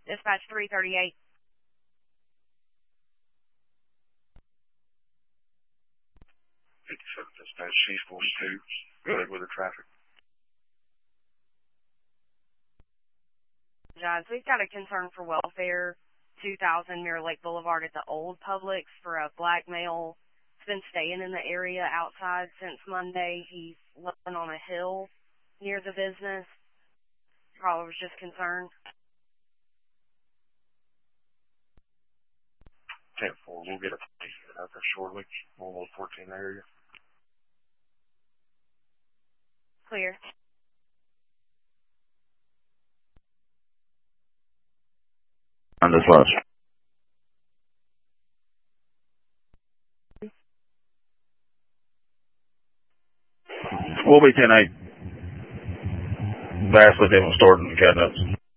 Dispatch 338. Dispatch C42. Go ahead with the traffic. Guys, we've got a concern for welfare. 2000 Mirror Lake Boulevard at the old Publix for a black male. He's been staying in the area outside since Monday. He's living on a hill near the business. Probably was just concerned. 10-4, we'll get a police out there shortly. 1114 area. Clear. On this lunch. We'll be 10-8. Vastly different store than the Cabinets.